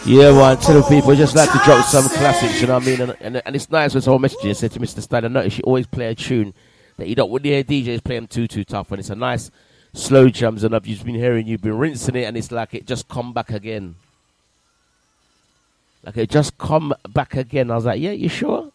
Yeah, one, tell the people just like to drop some classics, you know what I mean? And it's nice when someone messages and said to Mr. Stein, I notice you always play a tune that you don't, when you hear DJs play them too tough, and it's a nice slow jams, and I've just been hearing you've been rinsing it, and it's like it just come back again. Like it just come back again. I was like, yeah, you sure?